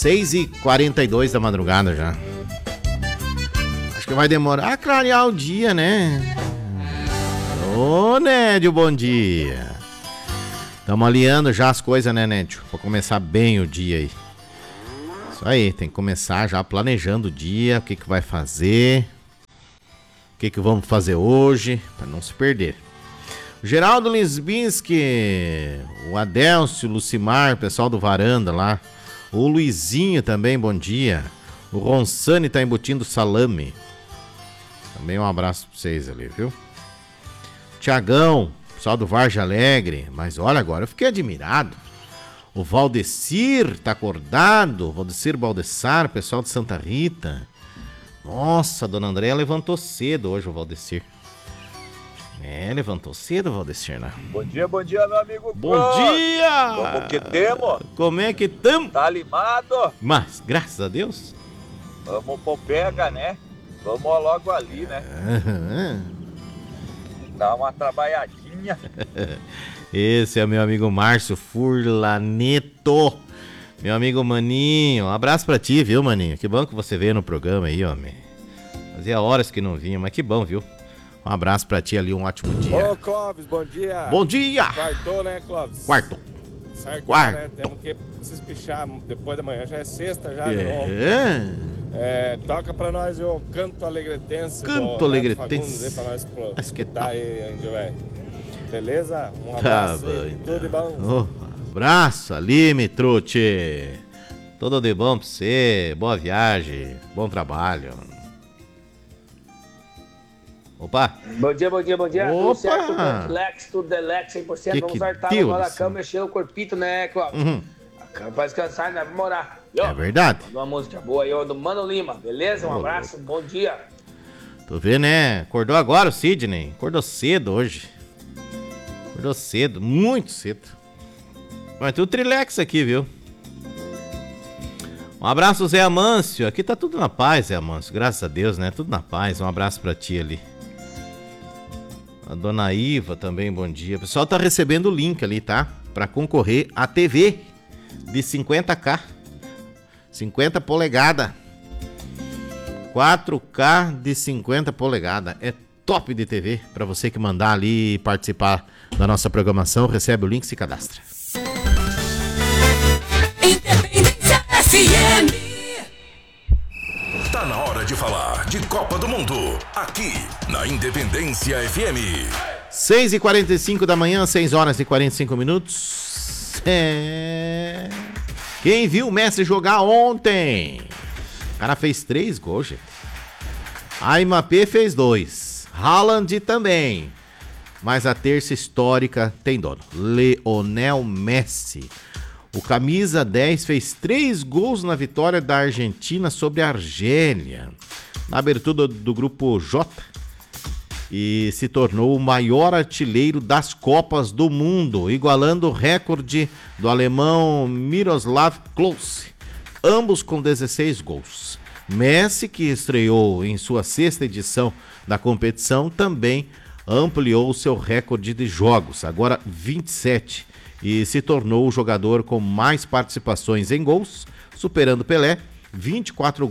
6h42 da madrugada já. Acho que vai demorar a clarear o dia, né? Ô, Nédio, bom dia. Estamos alinhando já as coisas, né, Nédio? Pra começar bem o dia aí. Isso aí, tem que começar já planejando o dia, o que vai fazer, o que vamos fazer hoje, para não se perder. O Geraldo Lisbinski, o Adélcio, o Lucimar, o pessoal do Varanda lá. O Luizinho também, bom dia. O Ronsani tá embutindo salame. Também um abraço pra vocês ali, viu? Tiagão, pessoal do Varja Alegre. Mas olha agora, eu fiquei admirado. O Valdecir tá acordado. Valdecir Baldessar, pessoal de Santa Rita. Nossa, a dona Andréia levantou cedo hoje, o Valdecir. Levantou cedo, Valdecir, né? Bom dia, meu amigo. Bom dia! Como que temos? Como é que tamo? Tá animado? Mas, graças a Deus. Vamos pro pega, né? Vamos logo ali, né? Dá uma trabalhadinha. Esse é o meu amigo Márcio Furlaneto. Meu amigo Maninho. Um abraço pra ti, viu, Maninho? Que bom que você veio no programa aí, homem. Fazia horas que não vinha, mas que bom, viu? Um abraço pra ti ali, um ótimo dia. Ô, Clóvis, bom dia. Bom dia. Quartou, né, Clóvis? Quarto. Certo, Quarto. né? Temos que se espichar depois da manhã. Já é sexta, já. Toca pra nós o Canto Alegretense. Canto Alegretense. Pra nós Mas que tal? aí, onde vai. Beleza? Um Tá abraço. bom, Então. Tudo de bom. Abraço ali, Mitrute. Tudo de bom pra você. Boa viagem. Bom trabalho. Opa! Bom dia. Opa! Tudo certo, tudo Delex, 100%. Vamos sortar no bola da cama, mexer o corpito, né, Cláudio? Uhum. Pra descansar, né? Vamos morar. É verdade. Mandou uma música boa aí, do Mano Lima, beleza? Um abraço, bom dia. Tu vê, né? Acordou agora o Sidney. Acordou cedo hoje. Acordou cedo, muito cedo. Mas tem o Trilex aqui, viu? Um abraço, Zé Amâncio. Aqui tá tudo na paz, Zé Amâncio. Graças a Deus, né? Tudo na paz. Um abraço pra ti ali. A dona Iva também, bom dia. O pessoal tá recebendo o link ali, tá? Pra concorrer à TV de 50K. 50 polegadas. 4K de 50 polegadas. É top de TV. Pra você que mandar ali participar da nossa programação, recebe o link e se cadastra. Independência FM. Tá na hora de falar de Copa do Mundo, aqui na Independência FM. 6h45 da manhã, 6h45. Quem viu o Messi jogar ontem? O cara fez 3 gols, gente. Aimapé fez 2. Haaland também. Mas a terça histórica tem dono. Lionel Messi. O camisa 10 fez 3 gols na vitória da Argentina sobre a Argélia, na abertura do grupo J, e se tornou o maior artilheiro das Copas do Mundo, igualando o recorde do alemão Miroslav Klose, ambos com 16 gols. Messi, que estreou em sua 6ª edição da competição, também ampliou seu recorde de jogos, agora 27, e se tornou o jogador com mais participações em gols, superando Pelé, 24,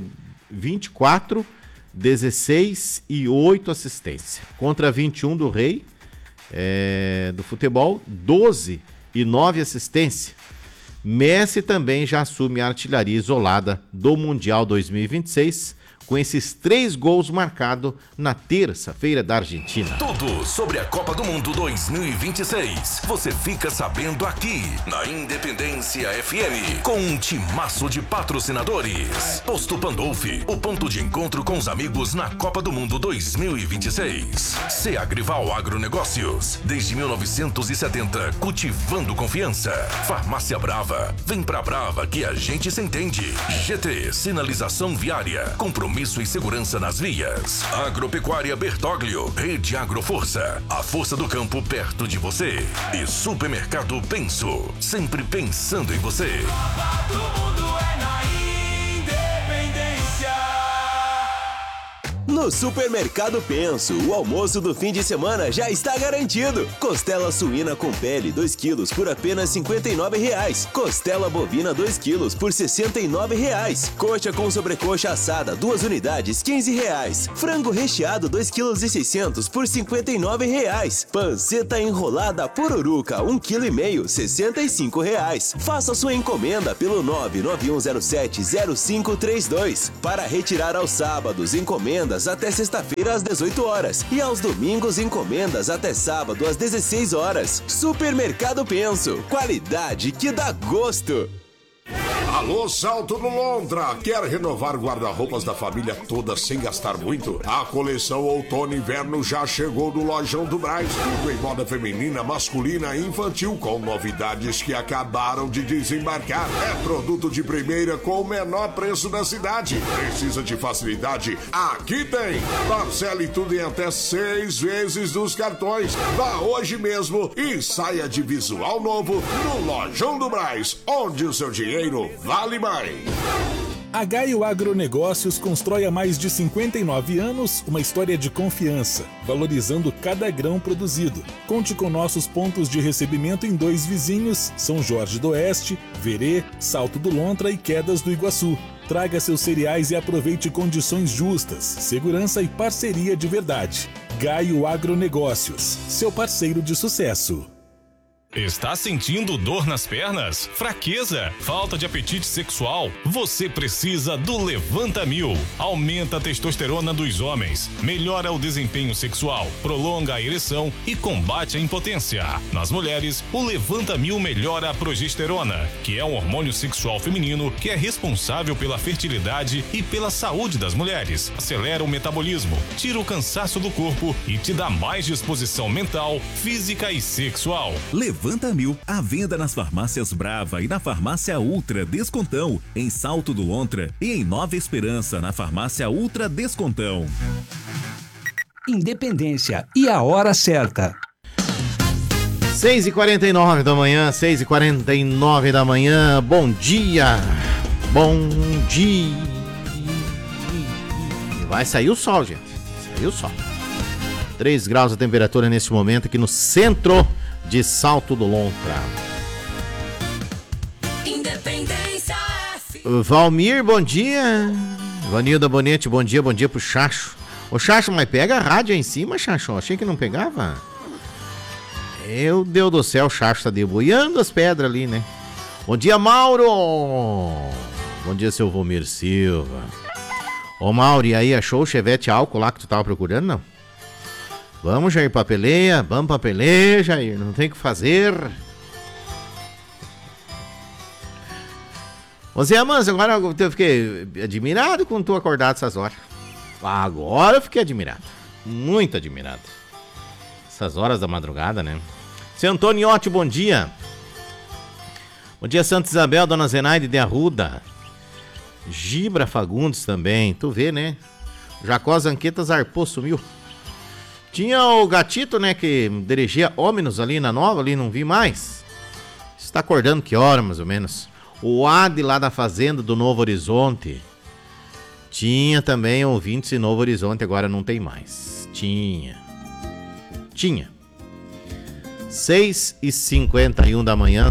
16 e 8 assistências. Contra 21 do Rei do futebol, 12 e 9 assistências. Messi também já assume a artilharia isolada do Mundial 2026, com esses 3 gols marcados na terça-feira da Argentina. Tudo sobre a Copa do Mundo 2026. Você fica sabendo aqui na Independência FM, com um timaço de patrocinadores. Posto Pandolfi, o ponto de encontro com os amigos na Copa do Mundo 2026. Agrival Agronegócios, desde 1970, cultivando confiança. Farmácia Brava, vem pra Brava que a gente se entende. GT, sinalização viária, compromisso e segurança nas vias. Agropecuária Bertoglio, Rede Agroforça, a força do campo perto de você. E Supermercado Penso, sempre pensando em você. Copa do Mundo é na Independência. No Supermercado Penso, o almoço do fim de semana já está garantido. Costela suína com pele 2 quilos por apenas R$ 59,00. Costela bovina 2 quilos por R$ 69,00. Coxa com sobrecoxa assada 2 unidades R$ 15,00. Frango recheado 2,6 kg por R$ 59,00. Panceta enrolada pururuca 1,5 kg R$ 65,00. Faça sua encomenda pelo 991070532. Para retirar aos sábados, encomendas até sexta-feira às 18 horas e aos domingos encomendas até sábado às 16 horas. Supermercado Penso, qualidade que dá gosto. Alô, Salto do Lontra! Quer renovar guarda-roupas da família toda sem gastar muito? A coleção Outono e Inverno já chegou no Lojão do Brás. Tudo em moda feminina, masculina e infantil, com novidades que acabaram de desembarcar. É produto de primeira com o menor preço da cidade. Precisa de facilidade? Aqui tem! Parcele tudo em até 6 vezes nos cartões. Vá hoje mesmo e saia de visual novo no Lojão do Brás, onde o seu dinheiro vale mais. A Gaio Agronegócios constrói há mais de 59 anos uma história de confiança, valorizando cada grão produzido. Conte com nossos pontos de recebimento em 2 vizinhos, São Jorge do Oeste, Verê, Salto do Lontra e Quedas do Iguaçu. Traga seus cereais e aproveite condições justas, segurança e parceria de verdade. Gaio Agronegócios, seu parceiro de sucesso. Está sentindo dor nas pernas? Fraqueza? Falta de apetite sexual? Você precisa do Levanta 1000. Aumenta a testosterona dos homens, melhora o desempenho sexual, prolonga a ereção e combate a impotência. Nas mulheres, o Levanta 1000 melhora a progesterona, que é um hormônio sexual feminino que é responsável pela fertilidade e pela saúde das mulheres. Acelera o metabolismo, tira o cansaço do corpo e te dá mais disposição mental, física e sexual. Levanta 1000, à venda nas farmácias Brava e na farmácia Ultra Descontão, em Salto do Lontra e em Nova Esperança, na farmácia Ultra Descontão. Independência e a hora certa. 6h49 da manhã, 6h49 da manhã, bom dia, bom dia. Vai sair o sol, gente, saiu o sol. 3 graus a temperatura nesse momento aqui no centro de Salto do Lontra. Independência F. Valmir, bom dia. Vanilda Bonete, bom dia pro Chacho. Ô Chacho, mas pega a rádio aí em cima, Chacho. Achei que não pegava. Meu Deus do céu, o Chacho tá deboiando as pedras ali, né? Bom dia, Mauro. Bom dia, seu Valmir Silva. Ô Mauro, e aí, achou o Chevette álcool lá que tu tava procurando, não? Vamos, Jair, pra peleia, Jair, não tem o que fazer. Ô Zé Amans, agora eu fiquei admirado quando tu acordado essas horas. Agora eu fiquei admirado, muito admirado. Essas horas da madrugada, né? Seu Antoniotti, bom dia. Bom dia, Santa Isabel, Dona Zenaide de Arruda. Gibra Fagundes também, tu vê, né? Jacó Zanquetas arpou, sumiu. Tinha o Gatito, né, que dirigia Óminos ali na Nova, ali não vi mais. Você tá acordando que hora, mais ou menos? O Ad lá da Fazenda do Novo Horizonte. Tinha também ouvintes em Novo Horizonte, agora não tem mais. Tinha. 6h51 da manhã,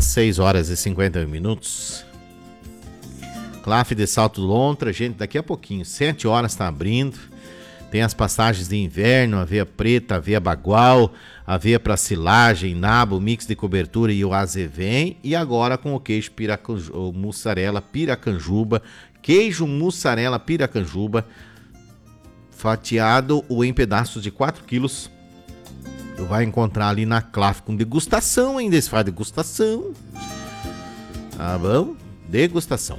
6h51. Claf de Salto do Lontra, gente, daqui a pouquinho, 7 horas tá abrindo. Tem as passagens de inverno, aveia preta, aveia bagual, aveia para silagem, nabo, mix de cobertura e o azevém. E agora com o queijo mussarela piracanjuba, queijo mussarela piracanjuba, fatiado ou em pedaços de 4 quilos. Tu vai encontrar ali na Claf com degustação ainda, eles fazem degustação. Tá bom? Degustação.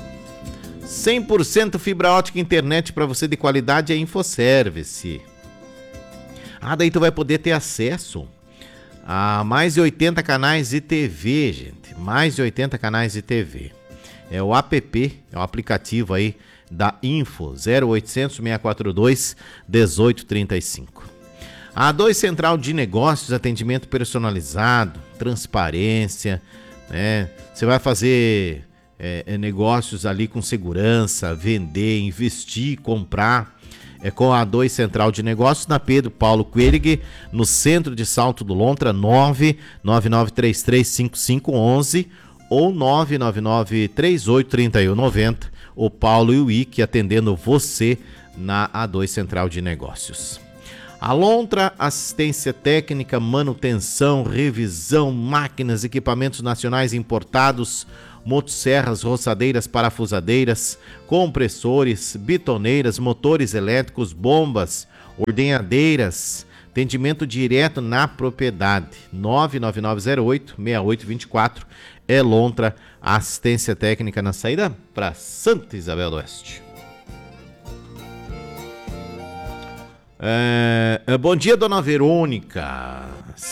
100% fibra ótica internet para você de qualidade é InfoService. Daí tu vai poder ter acesso a mais de 80 canais de TV, gente. Mais de 80 canais de TV. É o app, é o aplicativo aí da Info, 0800 642 1835. A A2 Central de Negócios, atendimento personalizado, transparência, né? Você vai fazer negócios ali com segurança, vender, investir, comprar. é com a A2 Central de Negócios, na Pedro Paulo Querig, no centro de Salto do Lontra, 999335511 ou 999383190. O Paulo e o Ike atendendo você na A2 Central de Negócios. A Lontra, assistência técnica, manutenção, revisão, máquinas, equipamentos nacionais importados, motosserras, roçadeiras, parafusadeiras, compressores, bitoneiras, motores elétricos, bombas, ordenhadeiras, atendimento direto na propriedade. 99908-6824 é Lontra, assistência técnica na saída para Santa Isabel do Oeste. Bom dia, dona Verônica.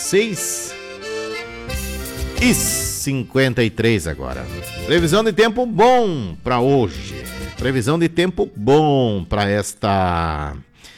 6h53 agora. Previsão de tempo bom para hoje. Previsão de tempo bom para esta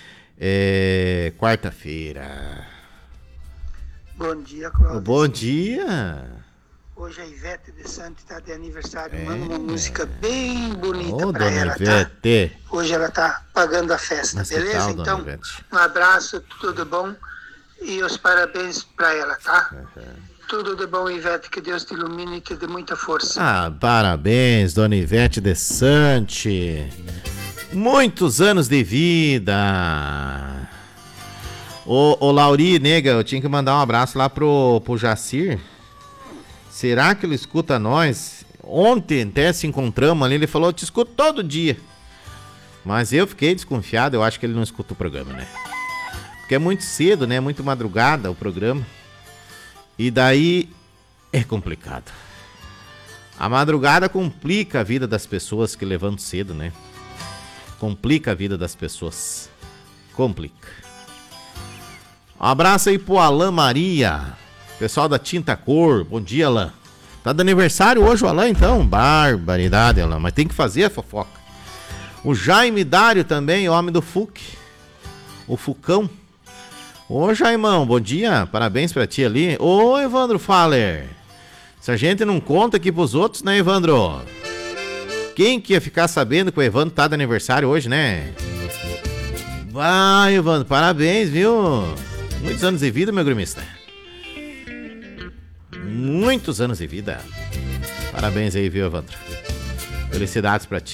quarta-feira. Bom dia, Cláudio. Bom dia. Hoje a Ivete de Santos está de aniversário. Manda uma música bem bonita para ela, Ivete. Tá? Hoje ela tá pagando a festa, mas beleza? Então, um abraço, tudo bom e os parabéns para ela, tá? Tudo de bom, Ivete, que Deus te ilumine e te dê muita força. Parabéns, dona Ivete de Santos. Muitos anos de vida. Ô Lauri, nega, eu tinha que mandar um abraço lá pro Jacir. Será que ele escuta nós? Ontem até se encontramos ali, ele falou, eu te escuto todo dia. Mas eu fiquei desconfiado, eu acho que ele não escuta o programa, né? Porque é muito cedo, né? Muito madrugada o programa. E daí é complicado. A madrugada complica a vida das pessoas que levantam cedo, né? Complica a vida das pessoas. Complica. Um abraço aí pro Alain Maria. Pessoal da Tinta Cor, bom dia, Alain. Tá de aniversário hoje o Alain, então? Barbaridade, Alain, mas tem que fazer a fofoca. O Jaime Dário também, homem do FUC. O Fucão. Ô, Jaimão, bom dia, parabéns pra ti ali. Ô, Evandro Faller. Se a gente não conta aqui pros outros, né, Evandro? Quem que ia ficar sabendo que o Evandro tá de aniversário hoje, né? Vai, Evandro, parabéns, viu? Muitos anos de vida, meu gremista. Muitos anos de vida. Parabéns aí, viu, Evandro? Felicidades pra ti.